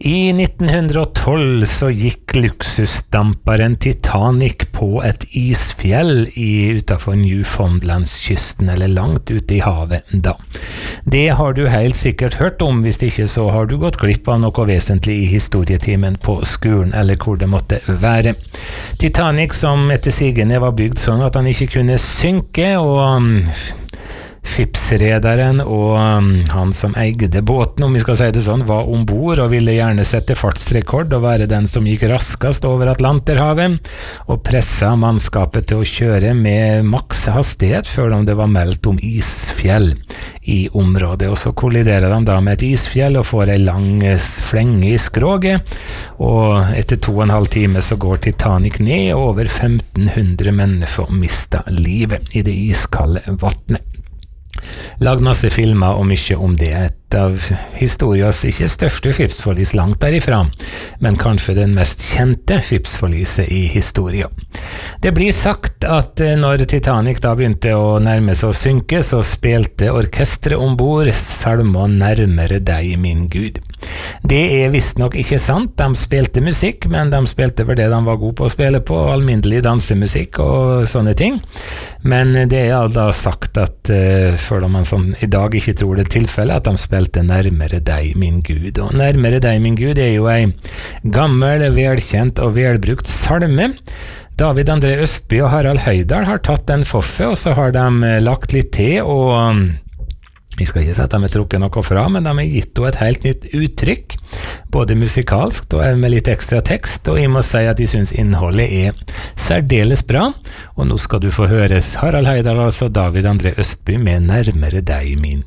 I 1912 så gikk luksusdamperen Titanic på et isfjell utenfor Newfoundlandskysten, eller langt ute I havet da. Det har du helt sikkert hørt om, hvis ikke så har du gått glipp av noe vesentlig I historietimen på skolen, eller hvor det måtte være. Titanic, som etter sigende var bygd sånn at han ikke kunne synke, og Skipsrederen og han som eide båten, om vi skal si det sånn, var ombord og ville gjerne sette fartsrekord og være den som gikk raskest over Atlanterhavet, og pressa mannskapet til å kjøre med maks hastighet før det var meldt om isfjell I området. Og så kolliderer de da med et isfjell og får en lang flenge I skroget, og etter 2,5 timer så går Titanic ned, og over 1500 mennesker mistet livet I det iskalde vattnet. Lagd masse filmer og mye om det. Et av historias ikke største skipsforlis langt derifra, men kanskje den mest kjente skipsforliset I historia. Det blir sagt at når Titanic da begynte å nærme seg å synke, så spilte orkestret ombord salmen «Nærmere deg, min Gud». Det visst nok ikke sant, de spilte musikk, men de spilte for det de var gode på å spille på, alminnelig dansemusikk og sånne ting. Men det da sagt at, for man som I dag ikke tror det tilfelle, at de spilte «Nærmere deg, min Gud». Og «Nærmere deg, min Gud» jo en gammel, velkjent og velbrukt salme. David André Østby og Harald Høydal har tatt den for seg, og så har de lagt litt til, og jeg skal ikke si at de trukket noe fra, men de har gitt henne et helt nytt uttrykk, både musikalsk og med litt ekstra tekst, og jeg må si at jeg synes innholdet særdeles bra. Og nå skal du få høre Harald Høydal, altså David André Østby med «Nærmere deg, min